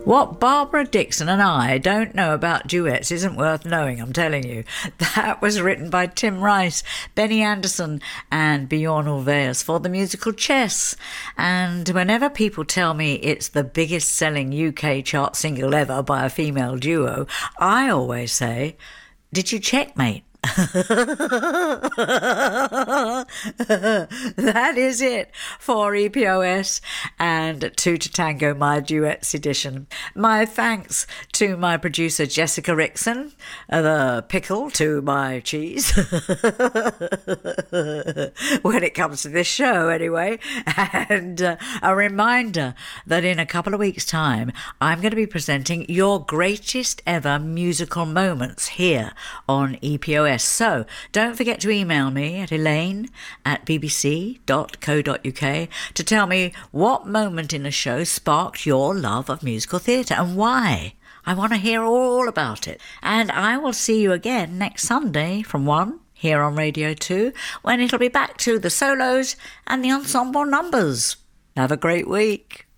What Barbara Dixon and I don't know about duets isn't worth knowing, I'm telling you. That was written by Tim Rice, Benny Andersson and Bjorn Ulvaeus for the musical Chess. And whenever people tell me it's the biggest selling UK chart single ever by a female duo, I always say, did you check, mate? That is it for EPOS and Two to Tango, my duets edition. My thanks to my producer Jessica Rickson, the pickle to my cheese, when it comes to this show anyway, and a reminder that in a couple of weeks' time I'm going to be presenting your greatest ever musical moments here on EPOS. So don't forget to email me at elaine@bbc.co.uk to tell me what moment in the show sparked your love of musical theatre and why. I want to hear all about it. And I will see you again next Sunday from 1 here on Radio 2 when it'll be back to the solos and the ensemble numbers. Have a great week.